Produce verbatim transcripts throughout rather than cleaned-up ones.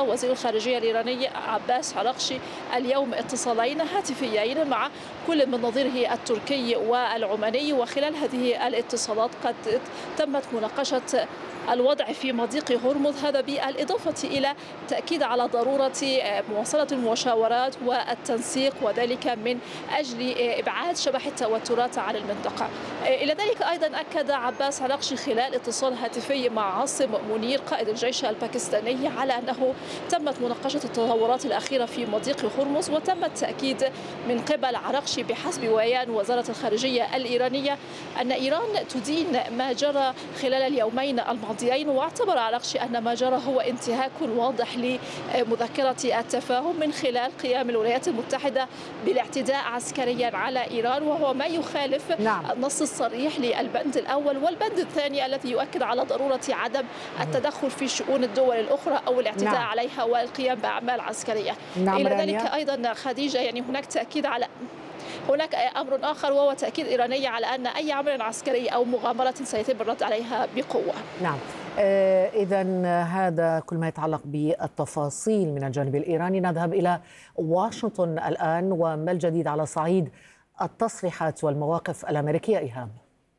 وزير الخارجية الإيراني عباس عراقشي اليوم اتصالين هاتفيين مع كل من نظيره التركي والعماني، وخلال هذه الاتصالات قد تمت مناقشة الوضع في مضيق هرمز، هذا بالإضافة إلى تأكيد على ضرورة مواصلة المشاورات والتنسيق، وذلك من أجل إبعاد شبح التوترات عن المنطقة. إلى ذلك أيضا أكد عباس عراقشي خلال اتصال هاتفي مع عاصم منير قائد الجيش الباكستاني على أنه تمت مناقشة التطورات الأخيرة في مضيق هرمز، وتم التأكيد من قبل عراقشي بحسب بيان وزارة الخارجية الإيرانية أن إيران تدين ما جرى خلال اليومين الماضيين، واعتبر عراقشي أن ما جرى هو انتهاك واضح لمذكرة التفاهم من خلال قيام الولايات المتحدة بالاعتداء عسكريا على إيران، وهو ما يخالف نعم. النص الصريح للبند الأول والبند الثاني الذي يؤكد على ضرورة عدم التدخل في شؤون الدول الأخرى أو الاعتداء نعم. عليها والقيام بأعمال عسكرية. نعم. إلى ذلك أيضا خديجة يعني هناك تأكيد على هناك أمر آخر، وهو تأكيد إيراني على أن أي عمل عسكري أو مغامرة سيتم الرد عليها بقوة. نعم. إذا هذا كل ما يتعلق بالتفاصيل من الجانب الإيراني. نذهب إلى واشنطن الآن، وما الجديد على صعيد التصريحات والمواقف الأمريكية؟ إيهاب.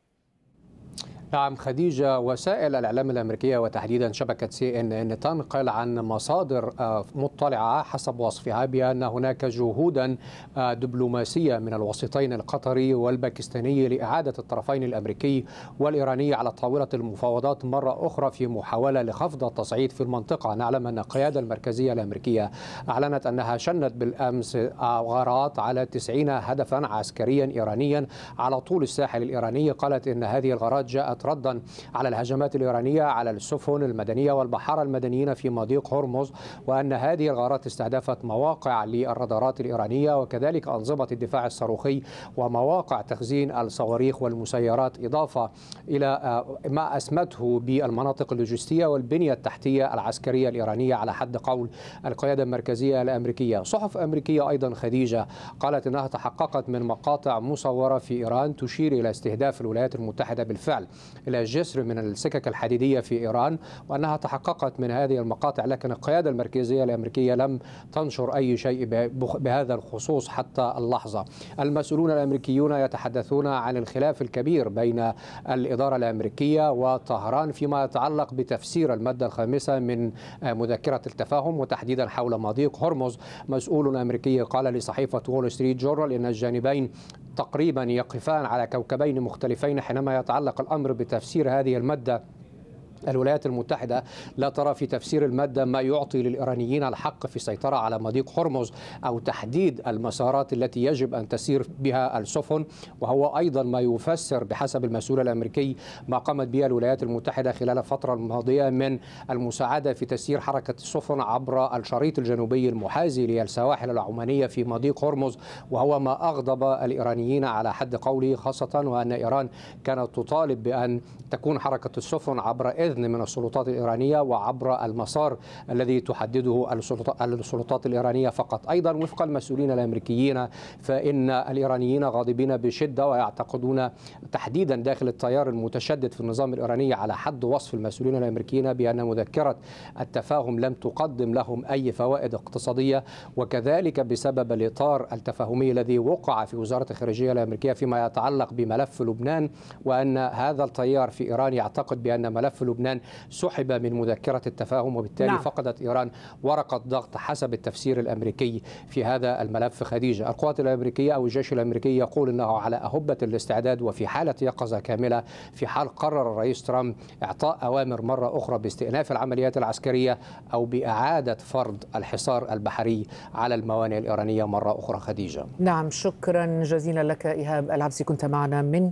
نعم خديجة، وسائل الإعلام الأمريكية وتحديدا شبكة سي إن إن تنقل عن مصادر مطلعة حسب وصفها بأن هناك جهودا دبلوماسية من الوسيطين القطري والباكستاني لإعادة الطرفين الأمريكي والإيراني على طاولة المفاوضات مرة أخرى في محاولة لخفض التصعيد في المنطقة. نعلم أن القيادة المركزية الأمريكية أعلنت أنها شنت بالأمس غارات على تسعين هدفا عسكريا إيرانيا على طول الساحل الإيراني. قالت إن هذه الغارات جاءت ردا على الهجمات الإيرانية على السفن المدنية والبحارة المدنيين في مضيق هرمز، وأن هذه الغارات استهدفت مواقع للرادارات الإيرانية وكذلك أنظمة الدفاع الصاروخي ومواقع تخزين الصواريخ والمسيرات، إضافة إلى ما أسمته بالمناطق اللوجستية والبنية التحتية العسكرية الإيرانية على حد قول القيادة المركزية الأمريكية. صحف أمريكية أيضا خديجة قالت أنها تحققت من مقاطع مصورة في إيران تشير إلى استهداف الولايات المتحدة بالفعل إلى جسر من السكك الحديدية في إيران، وأنها تحققت من هذه المقاطع، لكن القيادة المركزية الأمريكية لم تنشر أي شيء بهذا الخصوص حتى اللحظة. المسؤولون الأمريكيون يتحدثون عن الخلاف الكبير بين الإدارة الأمريكية وطهران فيما يتعلق بتفسير المادة الخامسة من مذكرة التفاهم وتحديدا حول مضيق هرمز. مسؤول أمريكي قال لصحيفة وول ستريت جورنال إن الجانبين تقريبا يقفان على كوكبين مختلفين حينما يتعلق الأمر بتفسير هذه المادة. الولايات المتحدة لا ترى في تفسير المادة ما يعطي للإيرانيين الحق في السيطرة على مضيق هرمز أو تحديد المسارات التي يجب أن تسير بها السفن، وهو أيضا ما يفسر بحسب المسؤول الأمريكي ما قامت به الولايات المتحدة خلال الفترة الماضية من المساعدة في تسيير حركة السفن عبر الشريط الجنوبي المحاذي للسواحل العمانية في مضيق هرمز، وهو ما أغضب الإيرانيين على حد قوله، خاصة وأن إيران كانت تطالب بأن تكون حركة السفن عبر إذن من السلطات الإيرانية وعبر المسار الذي تحدده السلطات الإيرانية فقط. أيضا وفق المسؤولين الأمريكيين فإن الإيرانيين غاضبين بشدة ويعتقدون تحديدا داخل التيار المتشدد في النظام الإيراني على حد وصف المسؤولين الأمريكيين بأن مذكرة التفاهم لم تقدم لهم أي فوائد اقتصادية، وكذلك بسبب الإطار التفاهمي الذي وقع في وزارة الخارجية الأمريكية فيما يتعلق بملف لبنان، وأن هذا التيار في إيران يعتقد بأن ملف لبنان سحب من مذكرة التفاهم، وبالتالي نعم. فقدت إيران ورقة ضغط حسب التفسير الأمريكي في هذا الملف. خديجة، القوات الأمريكية أو الجيش الأمريكي يقول أنه على أهبة الاستعداد وفي حالة يقظة كاملة في حال قرر الرئيس ترامب إعطاء أوامر مرة أخرى باستئناف العمليات العسكرية أو بإعادة فرض الحصار البحري على الموانئ الإيرانية مرة أخرى. خديجة. نعم، شكرا جزيلا لك إيهاب العبسي، كنت معنا من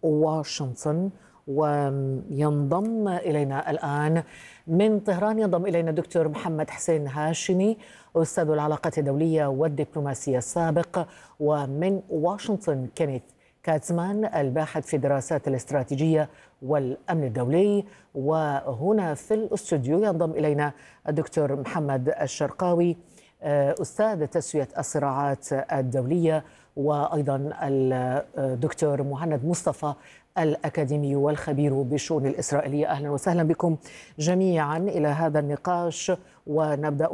واشنطن. وينضم إلينا الآن من طهران ينضم إلينا الدكتور محمد حسين هاشمي، أستاذ العلاقات الدولية والدبلوماسية السابق، ومن واشنطن كينيث كاتزمان الباحث في الدراسات الاستراتيجية والأمن الدولي. وهنا في الاستوديو ينضم إلينا الدكتور محمد الشرقاوي، أستاذ تسوية الصراعات الدولية، وأيضا الدكتور مهند مصطفى الأكاديمي والخبير بالشؤون الإسرائيلية. أهلا وسهلا بكم جميعا إلى هذا النقاش، ونبدأ